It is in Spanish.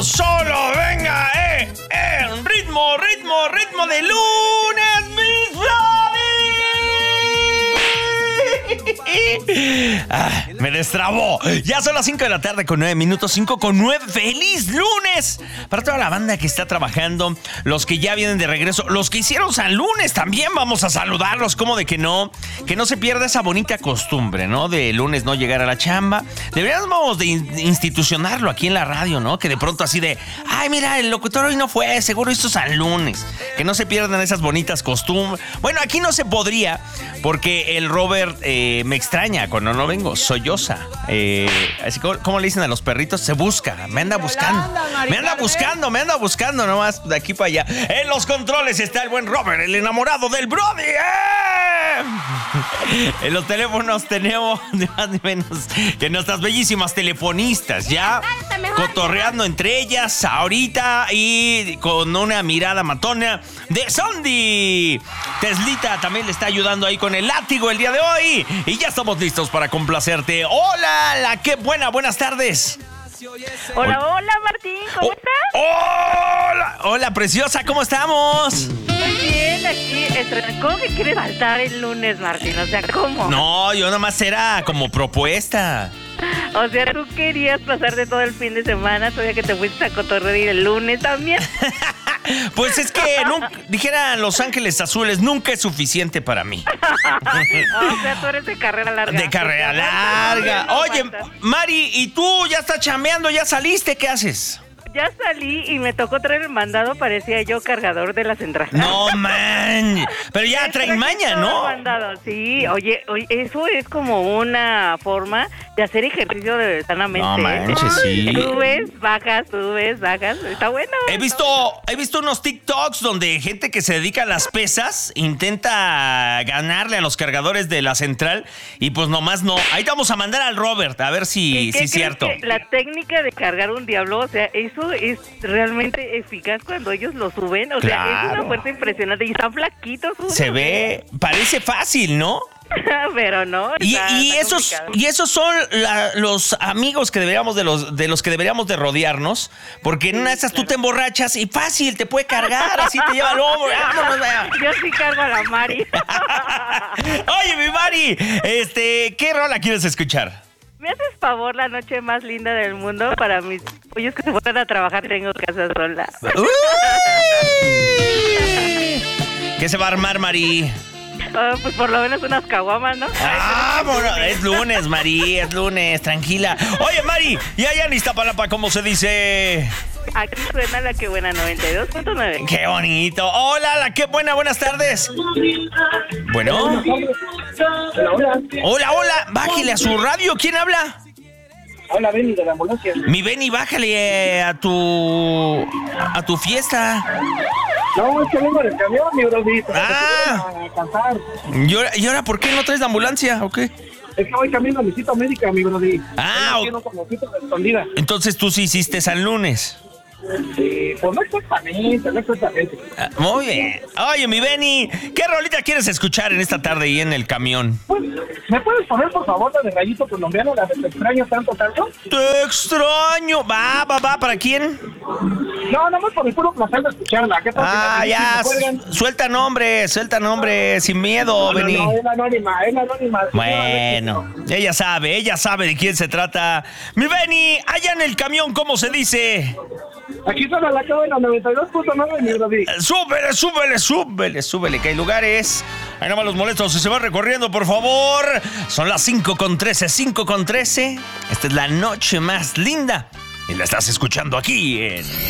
solo, venga, ritmo de lunes, mis me destrabó. Ya son las 5 de la tarde con 9 minutos, 5 con 9. ¡Feliz lunes! Para toda la banda que está trabajando, los que ya vienen de regreso, los que hicieron San Lunes, también vamos a saludarlos. ¿Cómo de que no? Que no se pierda esa bonita costumbre, ¿no? De lunes no llegar a la chamba. Deberíamos de institucionarlo aquí en la radio, ¿no? Que de pronto así de, ay, mira, el locutor hoy no fue, seguro hizo San Lunes. Que no se pierdan esas bonitas costumbres. Bueno, aquí no se podría, porque el Robert me extraña cuando no vengo, solloza. Así como le dicen a los perritos, se busca, me anda buscando. Me anda buscando nomás de aquí para allá. En los controles está el buen Robert, el enamorado del Brody. En los teléfonos tenemos ni más ni menos que nuestras bellísimas telefonistas, ya cotorreando entre ellas ahorita y con una mirada matona de Sandy. Teslita también le está ayudando ahí con el látigo el día de hoy. Y ya estamos listos para complacerte. Hola, qué buenas tardes. Hola, Martín, ¿cómo estás? Hola, preciosa, ¿cómo estamos? Muy bien, aquí. ¿Cómo que quieres saltar el lunes, Martín? O sea, ¿cómo? No, yo nomás era como propuesta. O sea, tú querías pasarte todo el fin de semana, todavía que te fuiste a cotorrear el lunes también. Pues es que dijeran Los Ángeles Azules, nunca es suficiente para mí. O sea, tú eres de carrera larga. De carrera larga. Oye, Mari, ¿y tú ya estás chambeando? ¿Ya saliste? ¿Qué haces? Ya salí y me tocó traer el mandado, parecía yo cargador de la central. No, man. Pero ya traen maña, ¿no? Mandado. Sí, oye, eso es como una forma de hacer ejercicio sanamente. No manches, sí. Subes, bajas. Está bueno. He visto unos TikToks donde gente que se dedica a las pesas intenta ganarle a los cargadores de la central y pues nomás no. Ahí te vamos a mandar al Robert a ver si es cierto. La técnica de cargar un diablo, o sea, eso es realmente eficaz cuando ellos lo suben. O sea, es una fuerza impresionante y están flaquitos. Se ve, parece fácil, ¿no? Pero no. Y esos son los amigos que deberíamos de los que deberíamos de rodearnos, porque en una de esas tú te emborrachas y fácil te puede cargar, así te lleva al hombro. Yo sí cargo a la Mari. Oye, mi Mari, ¿qué rola quieres escuchar? ¿Me haces favor la noche más linda del mundo para mis pollos que se fueron a trabajar? Tengo casa sola. ¿Qué se va a armar, Mari? Pues por lo menos unas caguamas, ¿no? Bueno, es lunes, Mari, es lunes, tranquila. Oye, Mari, ¿y allá en Iztapalapa cómo se dice? Aquí suena la que buena 92.9. ¡Qué bonito! Hola, la que buena, buenas tardes. Bueno. Hola, bájale a su radio, ¿quién habla? Hola, Benny, de la ambulancia. Mi Benny, bájale a tu fiesta. No, es que vengo del camión, mi brodito. A cantar. ¿Y ahora por qué no traes la ambulancia o qué? Es que voy camino a mi cita médica, mi brody. Escondida. Entonces tú sí hiciste San Lunes. Sí, pues no exactamente. Muy bien. Oye, mi Benny, ¿qué rolita quieres escuchar en esta tarde y en el camión? Pues, ¿me puedes poner, por favor, la de Rayito Colombiano, la de Te extraño tanto? Te extraño. Va, ¿para quién? No, nomás por el puro placer de escucharla. ¿Qué tal? Ya, suelta nombre, sin miedo, Benny. No, es anónima. Bueno, ella sabe de quién se trata. Mi Benny, allá en el camión, ¿cómo se dice? Aquí suena la cadena 92.9, mi brody. Súbele, que hay lugares. Ahí nomás los molestos, se va recorriendo, por favor. Son las 5:13. Esta es la noche más linda. Y la estás escuchando aquí en